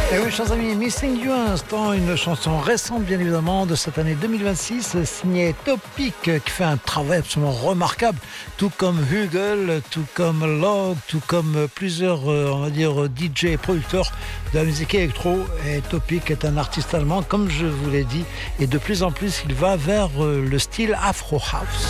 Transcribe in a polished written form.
Et oui, chers amis, Missing You à l'instant, une chanson récente bien évidemment de cette année 2026, signée Topic, qui fait un travail absolument remarquable, tout comme Hugel, tout comme Log, tout comme plusieurs, on va dire, DJ et producteurs de la musique électro. Et Topic est un artiste allemand, comme je vous l'ai dit, et de plus en plus il va vers le style Afro House.